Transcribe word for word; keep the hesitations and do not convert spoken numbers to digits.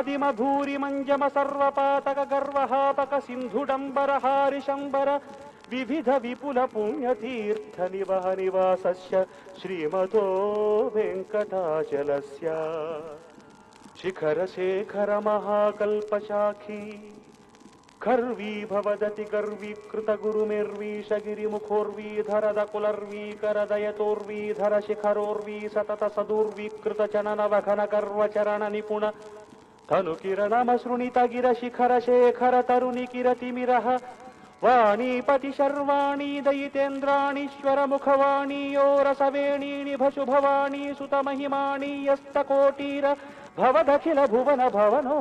ఆదిమ భూరి మంజమ సర్వపాతక గర్వహాపక సింధుడంబర హారిశంబర వివిధ విపుల పుణ్యతీర్థ నివహ నివాసస్య శ్రీమతో వెంకటాచలస్య శిఖర శేఖర మహాకల్పశాఖీ కర్వీ భవదతి గర్వీకృత గురుమిర్వీషగిరి ముఖోర్వీధరద కులర్వీకరదయతోర్వీధర శిఖరోర్వీ సతత సదూర్వీకృత చనన వఘన గర్వచరణ నిపుణ తను కిరణమసృణిత గిర శిఖర శేఖర తరుణి కిరతిమిరః వాణీపతి శర్వాణీ దయితేంద్రాణీశ్వర ముఖవాణీయో రసవేణీని భశుభవాణీ సుత మహిమాణీయస్తకోటీర భవదఖిల భువన భవనో